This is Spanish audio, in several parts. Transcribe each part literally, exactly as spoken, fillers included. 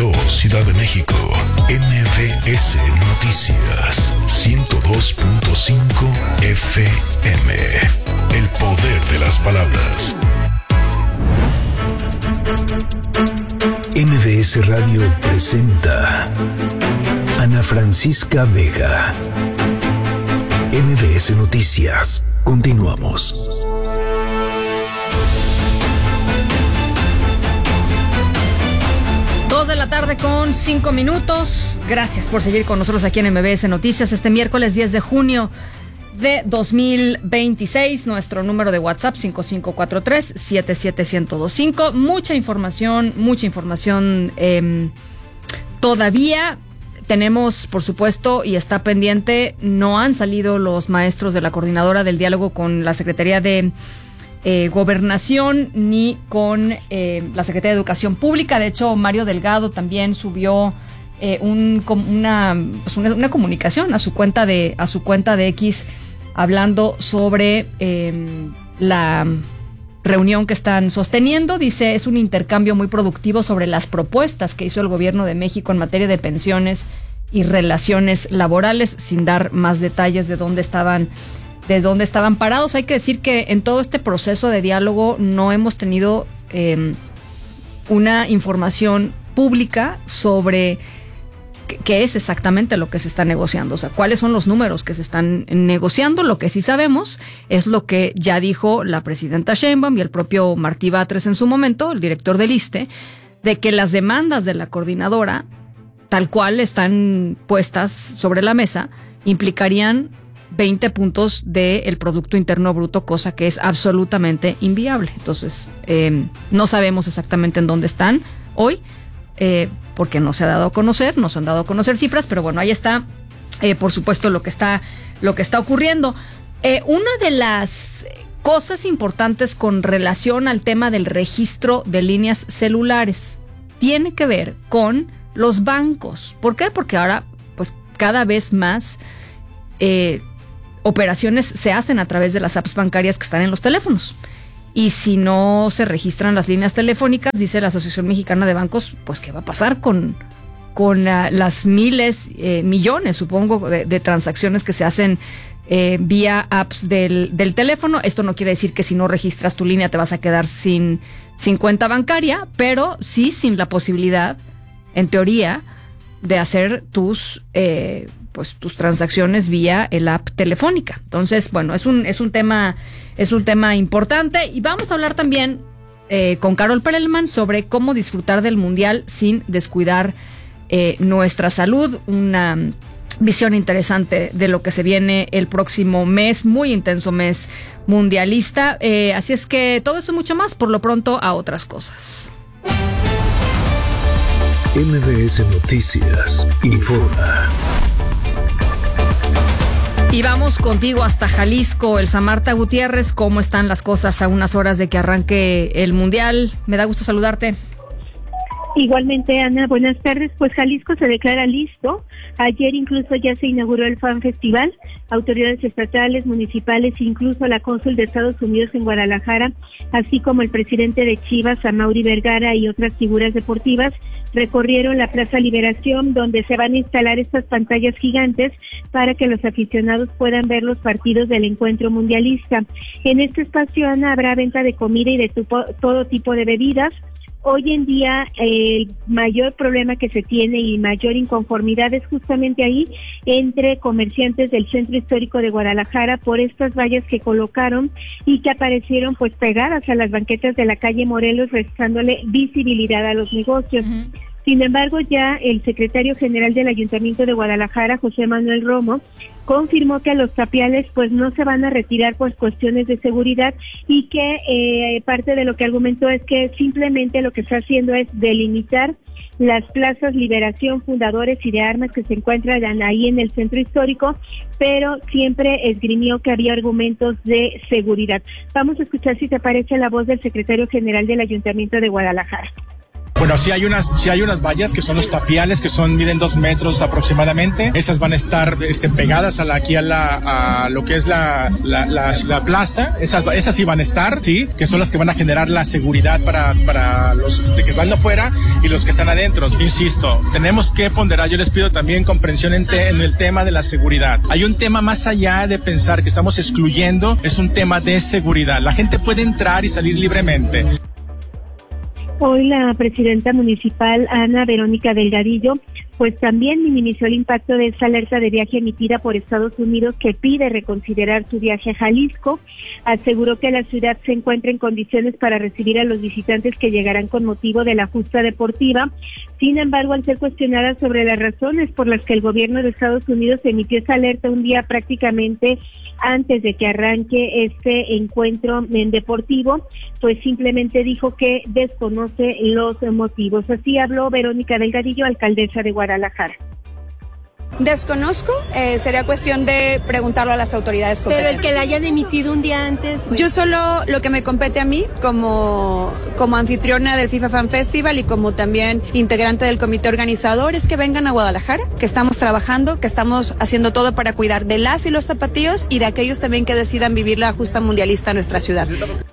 dos, Ciudad de México. M B S Noticias ciento dos punto cinco F M. El poder de las palabras. M B S Radio presenta Ana Francisca Vega. M B S Noticias. Continuamos. Dos de la tarde con cinco minutos. Gracias por seguir con nosotros aquí en M B S Noticias este miércoles diez de junio de dos mil veintiséis. Nuestro número de WhatsApp cinco cinco cuatro tres, siete siete uno cero dos cinco. Mucha información, mucha información eh, todavía. Tenemos, por supuesto, y está pendiente, no han salido los maestros de la coordinadora del diálogo con la Secretaría de eh, Gobernación ni con eh, la Secretaría de Educación Pública. De hecho, Mario Delgado también subió eh, un, una, pues una, una comunicación a su cuenta de a su cuenta de X hablando sobre eh, la reunión que están sosteniendo. Dice, es un intercambio muy productivo sobre las propuestas que hizo el gobierno de México en materia de pensiones y relaciones laborales, sin dar más detalles de dónde estaban, de dónde estaban parados. Hay que decir que en todo este proceso de diálogo no hemos tenido eh, una información pública sobre qué es exactamente lo que se está negociando, o sea, cuáles son los números que se están negociando. Lo que sí sabemos es lo que ya dijo la presidenta Sheinbaum y el propio Martí Batres en su momento, el director del ISSSTE, de que las demandas de la coordinadora, tal cual están puestas sobre la mesa, implicarían veinte puntos del Producto Interno Bruto, cosa que es absolutamente inviable. Entonces, eh, no sabemos exactamente en dónde están hoy, eh, porque no se ha dado a conocer, no se han dado a conocer cifras, pero bueno, ahí está, eh, por supuesto, lo que está, lo que está ocurriendo. Eh, una de las cosas importantes con relación al tema del registro de líneas celulares tiene que ver con los bancos. ¿Por qué? Porque ahora, pues, cada vez más eh, operaciones se hacen a través de las apps bancarias que están en los teléfonos. Y si no se registran las líneas telefónicas, dice la Asociación Mexicana de Bancos, pues ¿qué va a pasar con, con la, las miles, eh, millones, supongo, de, de transacciones que se hacen eh, vía apps del, del teléfono? Esto no quiere decir que si no registras tu línea te vas a quedar sin, sin cuenta bancaria, pero sí sin la posibilidad, en teoría, de hacer tus eh, pues tus transacciones vía el app telefónica. Entonces, bueno, es un es un tema es un tema importante, y vamos a hablar también eh, con Carol Perelman sobre cómo disfrutar del Mundial sin descuidar eh, nuestra salud. Una visión interesante de lo que se viene el próximo mes, muy intenso mes mundialista. Eh, así es que todo eso y mucho más, por lo pronto, a otras cosas. M B S Noticias informa. Y vamos contigo hasta Jalisco, Elsa Marta Gutiérrez. ¿Cómo están las cosas a unas horas de que arranque el Mundial? Me da gusto saludarte. Igualmente, Ana, buenas tardes. Pues Jalisco se declara listo. Ayer incluso ya se inauguró el Fan Festival. Autoridades estatales, municipales, incluso la cónsul de Estados Unidos en Guadalajara, así como el presidente de Chivas, Amaury Vergara, y otras figuras deportivas, recorrieron la Plaza Liberación, donde se van a instalar estas pantallas gigantes para que los aficionados puedan ver los partidos del encuentro mundialista. En este espacio, Ana, habrá venta de comida y de tupo, todo tipo de bebidas. Hoy en día el mayor problema que se tiene y mayor inconformidad es justamente ahí entre comerciantes del centro histórico de Guadalajara por estas vallas que colocaron y que aparecieron pues pegadas a las banquetas de la calle Morelos, restándole visibilidad a los negocios. Uh-huh. Sin embargo, ya el secretario general del Ayuntamiento de Guadalajara, José Manuel Romo, confirmó que los tapiales pues no se van a retirar por cuestiones de seguridad, y que eh, parte de lo que argumentó es que simplemente lo que está haciendo es delimitar las plazas Liberación, Fundadores y de Armas que se encuentran ahí en el centro histórico, pero siempre esgrimió que había argumentos de seguridad. Vamos a escuchar, si te parece, la voz del secretario general del Ayuntamiento de Guadalajara. Bueno, sí hay unas, sí hay unas vallas que son los tapiales, que son, miden dos metros aproximadamente. Esas van a estar este, pegadas a la, aquí a la, a lo que es la, la, la, la plaza. Esas, esas sí van a estar, sí, que son las que van a generar la seguridad para, para los que van afuera y los que están adentro. Insisto, tenemos que ponderar. Yo les pido también comprensión en, te, en el tema de la seguridad. Hay un tema más allá de pensar que estamos excluyendo, es un tema de seguridad. La gente puede entrar y salir libremente. Hoy la presidenta municipal, Ana Verónica Delgadillo, pues también minimizó el impacto de esta alerta de viaje emitida por Estados Unidos que pide reconsiderar su viaje a Jalisco. Aseguró que la ciudad se encuentra en condiciones para recibir a los visitantes que llegarán con motivo de la justa deportiva. Sin embargo, al ser cuestionada sobre las razones por las que el gobierno de Estados Unidos emitió esa alerta un día prácticamente antes de que arranque este encuentro en deportivo, pues simplemente dijo que desconoce los motivos. Así habló Verónica Delgadillo, alcaldesa de Guadalajara. Desconozco, eh, sería cuestión de preguntarlo a las autoridades competentes. Pero el que la hayan emitido un día antes. Pues... Yo solo lo que me compete a mí como, como anfitriona del FIFA Fan Festival y como también integrante del comité organizador es que vengan a Guadalajara, que estamos trabajando, que estamos haciendo todo para cuidar de las y los tapatíos y de aquellos también que decidan vivir la justa mundialista en nuestra ciudad.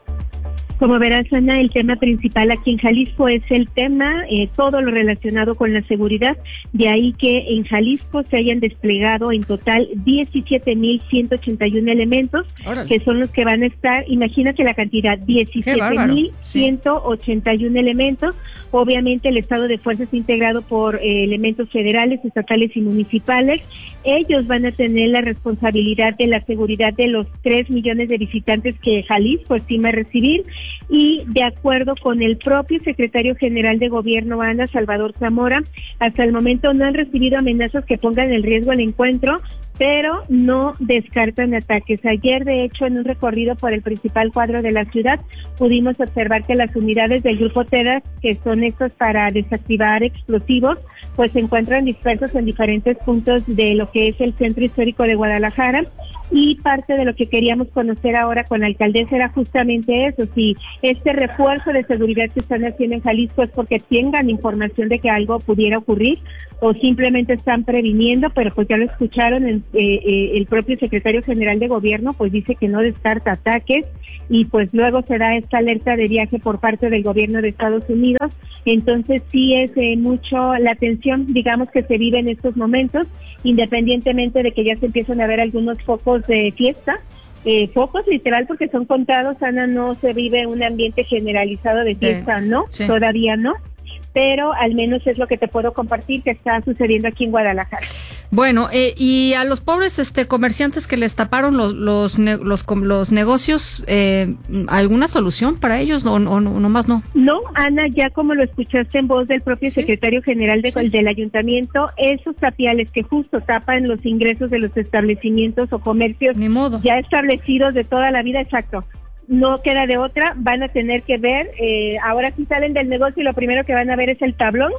Como verás, Ana, el tema principal aquí en Jalisco es el tema, eh, todo lo relacionado con la seguridad, de ahí que en Jalisco se hayan desplegado en total diecisiete mil ciento ochenta y uno elementos, Órale. que son los que van a estar, imagínate la cantidad, diecisiete mil ciento ochenta y uno elementos. Obviamente el estado de fuerza está integrado por eh, elementos federales, estatales y municipales. Ellos van a tener la responsabilidad de la seguridad de los tres millones de visitantes que Jalisco estima recibir. Y de acuerdo con el propio secretario general de gobierno, Ana, Salvador Zamora, hasta el momento no han recibido amenazas que pongan en riesgo el encuentro, pero no descartan ataques. Ayer, de hecho, en un recorrido por el principal cuadro de la ciudad, pudimos observar que las unidades del Grupo TEDAS, que son estos para desactivar explosivos, pues se encuentran dispersos en diferentes puntos de lo que es el centro histórico de Guadalajara. Y parte de lo que queríamos conocer ahora con la alcaldesa era justamente eso, si este refuerzo de seguridad que están haciendo en Jalisco es porque tengan información de que algo pudiera ocurrir o simplemente están previniendo, pero pues ya lo escucharon, el, eh, eh, el propio secretario general de gobierno pues dice que no descarta ataques y pues luego se da esta alerta de viaje por parte del gobierno de Estados Unidos. Entonces sí es eh, mucho la tensión, digamos, que se vive en estos momentos, independientemente de que ya se empiezan a ver algunos focos de fiesta, eh, focos literal porque son contados. Ana, no se vive un ambiente generalizado de fiesta, sí, ¿no? Sí. Todavía no, pero al menos es lo que te puedo compartir que está sucediendo aquí en Guadalajara. Bueno, eh, y a los pobres este comerciantes que les taparon los los ne- los, los negocios, eh, ¿alguna solución para ellos o no, no, no más no? No, Ana, ya como lo escuchaste en voz del propio ¿Sí? secretario general de, ¿Sí? del ayuntamiento, esos tapiales que justo tapan los ingresos de los establecimientos o comercios Ni modo. ya establecidos de toda la vida, exacto. No queda de otra, van a tener que ver, eh, ahora sí salen del negocio y lo primero que van a ver es el tablón.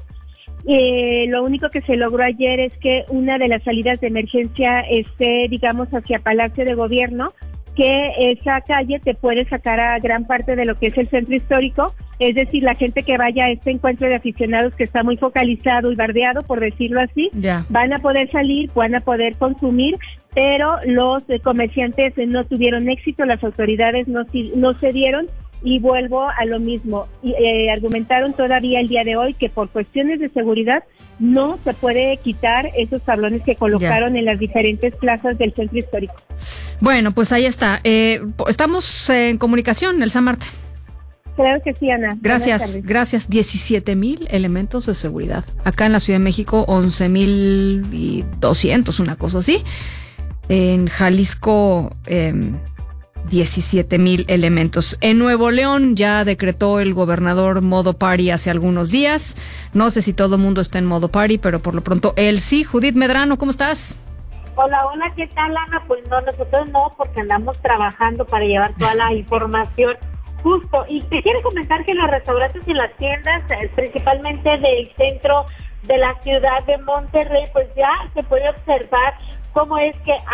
Eh, lo único que se logró ayer es que una de las salidas de emergencia esté, digamos, hacia Palacio de Gobierno, que esa calle te puede sacar a gran parte de lo que es el centro histórico, es decir, la gente que vaya a este encuentro de aficionados que está muy focalizado y bardeado, por decirlo así, ya. van a poder salir, van a poder consumir, pero los eh, comerciantes eh, no tuvieron éxito, las autoridades no, no cedieron. Y vuelvo a lo mismo, y, eh, argumentaron todavía el día de hoy que por cuestiones de seguridad no se puede quitar esos tablones que colocaron ya. en las diferentes plazas del centro histórico. Bueno, pues ahí está. Eh, estamos en comunicación, Elsa Marta. Claro que sí, Ana. Gracias, gracias. diecisiete mil elementos de seguridad. Acá en la Ciudad de México, once mil doscientos, una cosa así. En Jalisco... Eh, diecisiete mil elementos. En Nuevo León ya decretó el gobernador modo party hace algunos días. No sé si todo el mundo está en modo party, pero por lo pronto él sí. Judith Medrano, ¿cómo estás? Hola, hola, ¿qué tal, Ana? Pues no, nosotros no, porque andamos trabajando para llevar toda la información justo. Y te quiero comentar que los restaurantes y las tiendas, principalmente del centro de la ciudad de Monterrey, pues ya se puede observar cómo es que han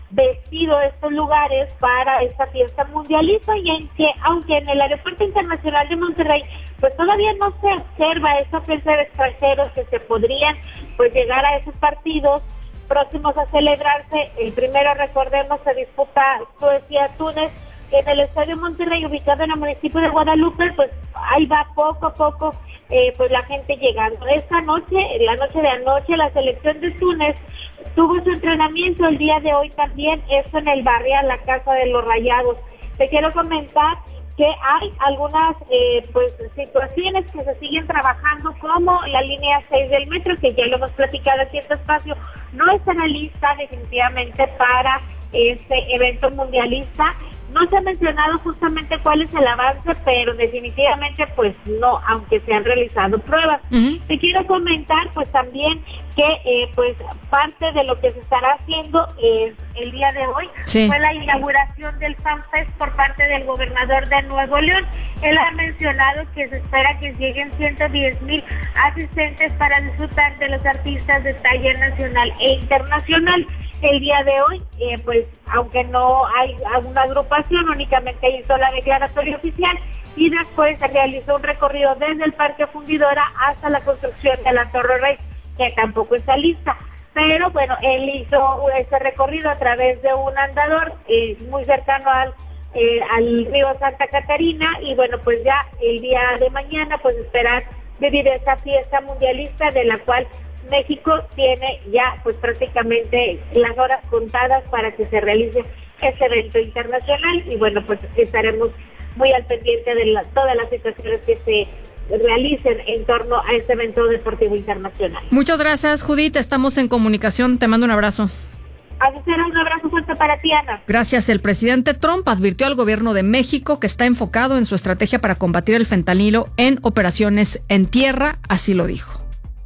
vestido estos lugares para esta fiesta mundialista, y en que, aunque en el Aeropuerto Internacional de Monterrey pues todavía no se observa esa presencia de extranjeros que se podrían pues llegar a esos partidos próximos a celebrarse. El primero, recordemos, se disputa Suecia-Túnez en el Estadio Monterrey, ubicado en el municipio de Guadalupe. Pues ahí va poco a poco eh, pues la gente llegando. Esta noche, la noche de anoche, la selección de Túnez tuvo su entrenamiento el día de hoy también, esto en el Barrial, la Casa de los Rayados. Te quiero comentar que hay algunas eh, pues situaciones que se siguen trabajando, como la línea seis del metro, que ya lo hemos platicado aquí en este espacio, no está lista definitivamente para este evento mundialista. No se ha mencionado justamente cuál es el avance, pero definitivamente pues no, aunque se han realizado pruebas. Uh-huh. Te quiero comentar pues también que eh, pues parte de lo que se estará haciendo eh, el día de hoy sí. fue la inauguración del FanFest por parte del gobernador de Nuevo León. Él ha mencionado que se espera que lleguen ciento diez mil asistentes para disfrutar de los artistas de talla nacional e internacional. El día de hoy, eh, pues, aunque no hay una agrupación, únicamente hizo la declaratoria oficial y después se realizó un recorrido desde el Parque Fundidora hasta la construcción de la Torre Rey, que tampoco está lista. Pero bueno, él hizo ese recorrido a través de un andador eh, muy cercano al, eh, al río Santa Catarina, y bueno, pues ya el día de mañana, pues esperar vivir esa fiesta mundialista, de la cual México tiene ya pues prácticamente las horas contadas para que se realice este evento internacional. Y bueno, pues estaremos muy al pendiente de la, todas las situaciones que se realicen en torno a este evento deportivo internacional. Muchas gracias, Judith, estamos en comunicación, te mando un abrazo. Así será, un abrazo fuerte para ti, Ana. Gracias. El presidente Trump advirtió al gobierno de México que está enfocado en su estrategia para combatir el fentanilo en operaciones en tierra, así lo dijo.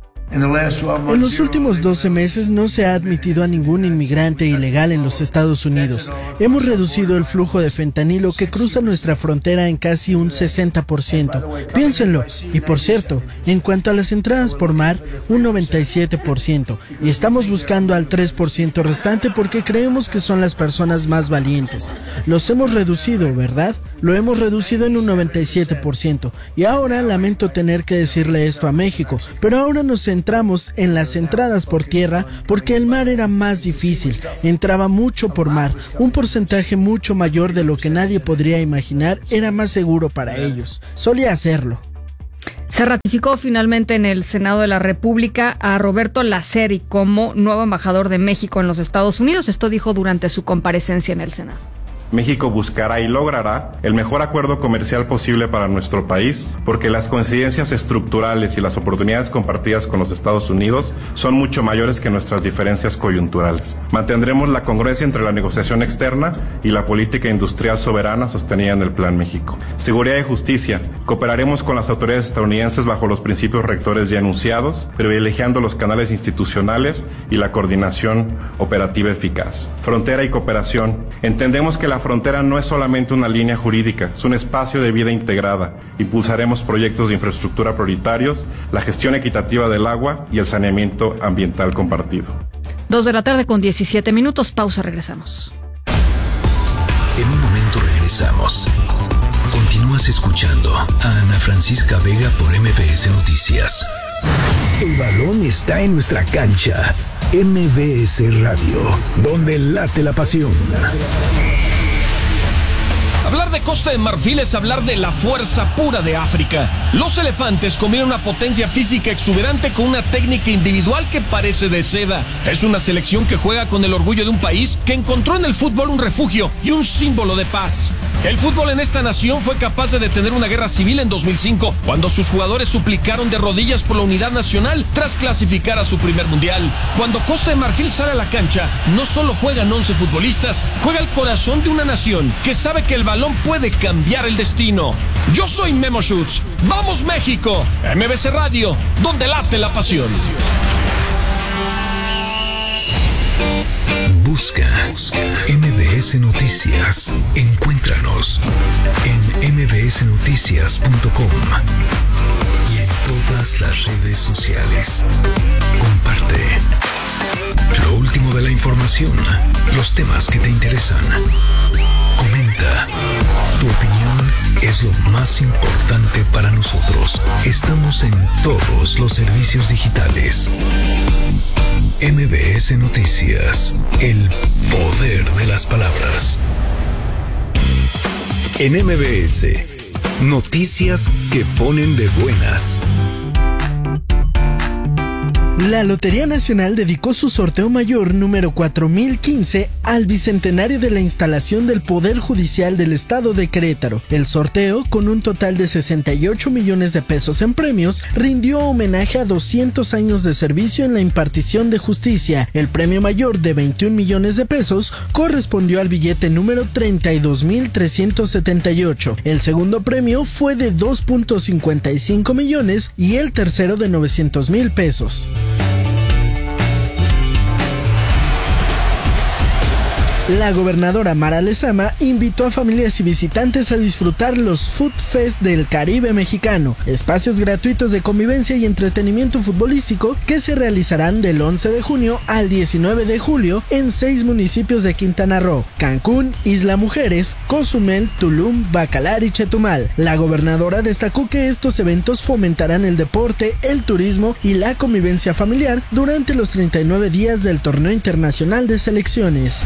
En los últimos doce meses no se ha admitido a ningún inmigrante ilegal en los Estados Unidos. Hemos reducido el flujo de fentanilo que cruza nuestra frontera en casi un sesenta por ciento. Piénsenlo. Y por cierto, en cuanto a las entradas por mar, un noventa y siete por ciento. Y estamos buscando al tres por ciento restante porque creemos que son las personas más valientes. Los hemos reducido, ¿verdad? Lo hemos reducido en un noventa y siete por ciento. Y ahora lamento tener que decirle esto a México, pero ahora nos entramos en las entradas por tierra porque el mar era más difícil. Entraba mucho por mar, un porcentaje mucho mayor de lo que nadie podría imaginar. Era más seguro para ellos. Solía hacerlo. Se ratificó finalmente en el Senado de la República a Roberto Laceri como nuevo embajador de México en los Estados Unidos. Esto dijo durante su comparecencia en el Senado. México buscará y logrará el mejor acuerdo comercial posible para nuestro país, porque las coincidencias estructurales y las oportunidades compartidas con los Estados Unidos son mucho mayores que nuestras diferencias coyunturales. Mantendremos la congruencia entre la negociación externa y la política industrial soberana sostenida en el Plan México. Seguridad y justicia. Cooperaremos con las autoridades estadounidenses bajo los principios rectores ya enunciados, privilegiando los canales institucionales y la coordinación operativa eficaz. Frontera y cooperación. Entendemos que la frontera no es solamente una línea jurídica, es un espacio de vida integrada. Impulsaremos proyectos de infraestructura prioritarios, la gestión equitativa del agua y el saneamiento ambiental compartido. Dos de la tarde con diecisiete minutos, pausa, regresamos. En un momento regresamos. Continúas escuchando a Ana Francisca Vega por M B S Noticias. El balón está en nuestra cancha. M B S Radio, donde late la pasión. Hablar de Costa de Marfil es hablar de la fuerza pura de África. Los elefantes combinan una potencia física exuberante con una técnica individual que parece de seda. Es una selección que juega con el orgullo de un país que encontró en el fútbol un refugio y un símbolo de paz. El fútbol en esta nación fue capaz de detener una guerra civil en dos mil cinco, cuando sus jugadores suplicaron de rodillas por la unidad nacional tras clasificar a su primer mundial. Cuando Costa de Marfil sale a la cancha, no solo juegan once futbolistas, juega el corazón de una nación que sabe que el balón puede cambiar el destino. Yo soy Memo Schutz. ¡Vamos México! M B C Radio, donde late la pasión. Busca, busca M B S Noticias. Encuéntranos en m b s noticias punto com y en todas las redes sociales. Comparte lo último de la información. información, los temas que te interesan. Comenta. Tu opinión es lo más importante para nosotros. Estamos en todos los servicios digitales. M B S Noticias, el poder de las palabras. En M B S, noticias que ponen de buenas. La Lotería Nacional dedicó su sorteo mayor número cuatro mil quince al bicentenario de la instalación del Poder Judicial del Estado de Querétaro. El sorteo, con un total de sesenta y ocho millones de pesos en premios, rindió homenaje a doscientos años de servicio en la impartición de justicia. El premio mayor de veintiún millones de pesos correspondió al billete número treinta y dos mil trescientos setenta y ocho. El segundo premio fue de dos punto cincuenta y cinco millones y el tercero de novecientos mil pesos. La gobernadora Mara Lezama invitó a familias y visitantes a disfrutar los Food Fest del Caribe mexicano, espacios gratuitos de convivencia y entretenimiento futbolístico que se realizarán del once de junio al diecinueve de julio en seis municipios de Quintana Roo: Cancún, Isla Mujeres, Cozumel, Tulum, Bacalar y Chetumal. La gobernadora destacó que estos eventos fomentarán el deporte, el turismo y la convivencia familiar durante los treinta y nueve días del Torneo Internacional de Selecciones.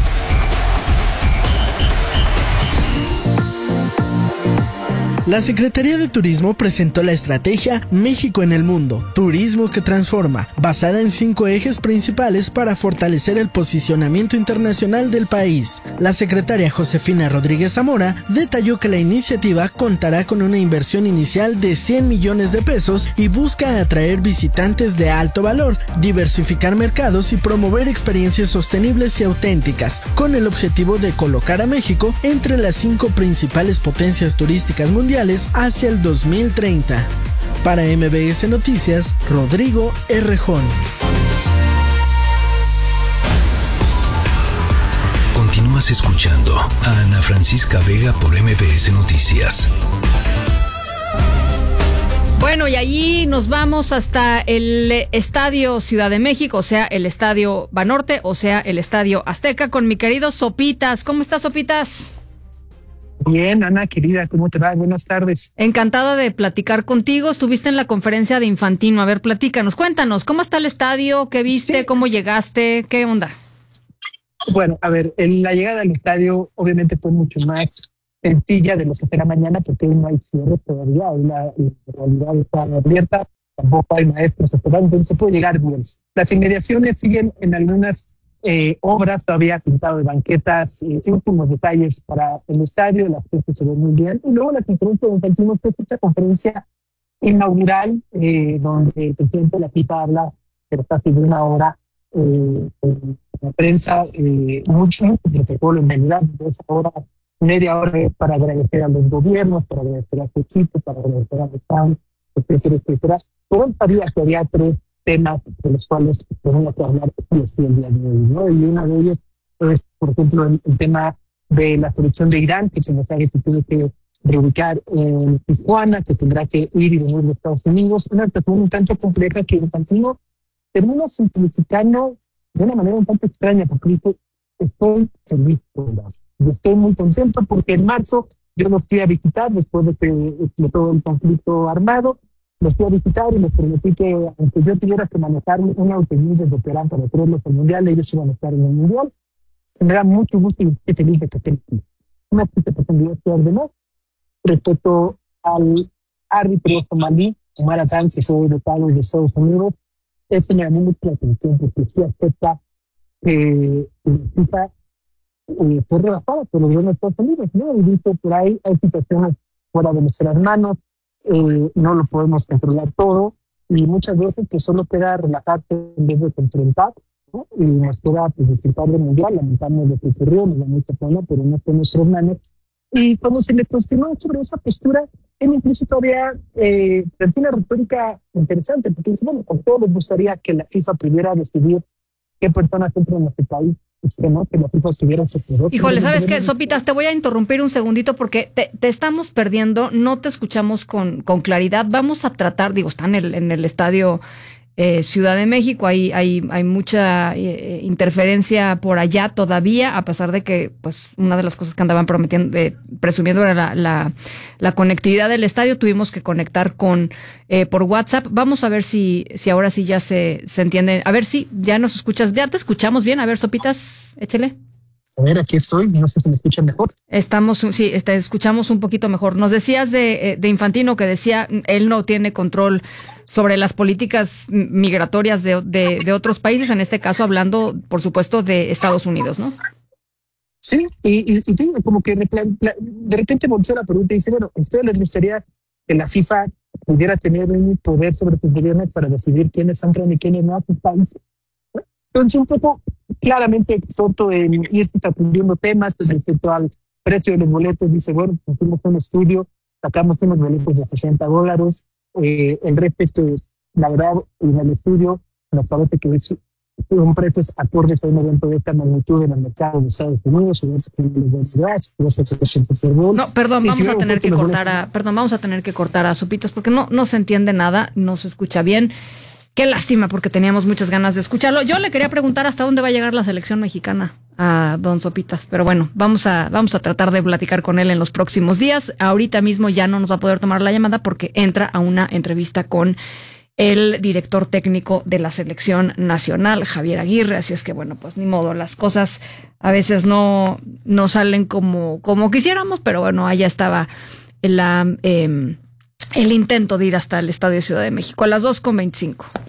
La Secretaría de Turismo presentó la estrategia México en el Mundo, Turismo que Transforma, basada en cinco ejes principales para fortalecer el posicionamiento internacional del país. La secretaria Josefina Rodríguez Zamora detalló que la iniciativa contará con una inversión inicial de cien millones de pesos y busca atraer visitantes de alto valor, diversificar mercados y promover experiencias sostenibles y auténticas, con el objetivo de colocar a México entre las cinco principales potencias turísticas mundiales hacia el dos mil treinta. Para M B S Noticias, Rodrigo Errejón. Continúas escuchando a Ana Francisca Vega por M B S Noticias. Bueno, y allí nos vamos hasta el Estadio Ciudad de México, o sea, el Estadio Banorte, o sea, el Estadio Azteca, con mi querido Sopitas. ¿Cómo estás, Sopitas? Bien, Ana, querida, ¿cómo te va? Buenas tardes. Encantada de platicar contigo. Estuviste en la conferencia de Infantino. A ver, platícanos, cuéntanos, ¿cómo está el estadio? ¿Qué viste? Sí. ¿Cómo llegaste? ¿Qué onda? Bueno, a ver, en la llegada al estadio obviamente fue mucho más sencilla de lo que será mañana, porque hoy no hay cierre todavía, hoy la, la realidad está abierta, tampoco hay maestros esperando, entonces se puede llegar bien. Las inmediaciones siguen en algunas Eh, obras, todavía pintado de banquetas, eh, últimos detalles para el estadio, la gente se ve muy bien. Y luego la conferencia de Infantino fue esta conferencia inaugural, eh, donde el presidente de la FIFA habla, pero está haciendo una hora, eh, con la prensa, eh, mucho, mucho protocolo en realidad, de esa hora, media hora es para agradecer a los gobiernos, para agradecer a Pechito, para agradecer a los fans, etcétera, etcétera. Pero él sabía que había tres temas de los cuales tenemos que hablar el día de hoy, ¿no? Y una de ellas es, por ejemplo, el, el tema de la selección de Irán, que se nos ha tiene que reubicar en Tijuana, que tendrá que ir y venir de Estados Unidos. Una situación un tanto compleja que Infantino termina simplificando de una manera un tanto extraña, porque dice, estoy feliz, ¿verdad? Y estoy muy contento porque en marzo yo los fui a visitar después de que explotó el conflicto armado. Los fui a visitar y les prometí que aunque yo tuviera que manejar un autobús desde Perán para traerlos al Mundial, ellos iban a estar en el Mundial. Me da mucho gusto y estoy feliz de que estén aquí. Una situación que ordenó respecto al árbitro somalí, Omar Atán, que fue votado de Estados Unidos. Esto me llamó mucho la atención porque sí acepta que la FIFA eh, fue rebasada por los gobiernos de Estados Unidos, ¿no? Y dice, por ahí hay situaciones fuera de nuestras manos. Eh, no lo podemos controlar todo y muchas veces que solo queda relajarse en vez de confrontar, ¿no? Y nos queda pues, disfrutar del mundial, lamentamos lo que ocurrió, nos da mucha pena, pero no está en nuestras manos. Y cuando se le cuestionó sobre esa postura, él incluso todavía eh, tiene una retórica interesante, porque dice, bueno, con todo les gustaría que la FIFA pudiera decidir qué personas entran en este país. Que no, que la FIFA estuviera sector. Híjole, ¿sabes qué, Sopitas? Te voy a interrumpir un segundito porque te, te estamos perdiendo, no te escuchamos con, con claridad. Vamos a tratar, digo, está en el, en el estadio eh, Ciudad de México. Hay, hay, hay mucha eh, interferencia por allá todavía, a pesar de que, pues, una de las cosas que andaban prometiendo, eh, presumiendo era la, la, la conectividad del estadio. Tuvimos que conectar con, eh, por WhatsApp. Vamos a ver si, si ahora sí ya se, se entiende. A ver si ya nos escuchas, ya te escuchamos bien. A ver, Sopitas, échele. A ver, aquí estoy, no sé si me escuchan mejor. Estamos, sí, te escuchamos un poquito mejor. Nos decías de, de Infantino que decía él no tiene control sobre las políticas migratorias de, de, de otros países, en este caso hablando, por supuesto, de Estados Unidos, ¿no? Sí, y, y, y sí, como que de repente volvió la pregunta y dice, bueno, ¿a ustedes les gustaría que la FIFA pudiera tener un poder sobre sus gobiernos para decidir quiénes entran y quiénes no a sus países? Entonces, un poco claramente exhorto en ir aprendiendo temas respecto al precio de los boletos. Dice, bueno, hicimos un estudio, sacamos unos boletos de sesenta dólares. Eh, el resto es que, la verdad, en el estudio nos parece que es un precio acorde a un evento de esta magnitud en el mercado de Estados Unidos. No, perdón, vamos a tener que cortar a, perdón, vamos a tener que cortar a Sopitas porque no, no se entiende nada, no se escucha bien. Qué lástima, porque teníamos muchas ganas de escucharlo. Yo le quería preguntar hasta dónde va a llegar la selección mexicana a don Sopitas, pero bueno, vamos a vamos a tratar de platicar con él en los próximos días. Ahorita mismo ya no nos va a poder tomar la llamada porque entra a una entrevista con el director técnico de la selección nacional, Javier Aguirre. Así es que bueno, pues ni modo, las cosas a veces no, no salen como, como quisiéramos, pero bueno, allá estaba la... Eh, el intento de ir hasta el Estadio Ciudad de México a las dos con veinticinco.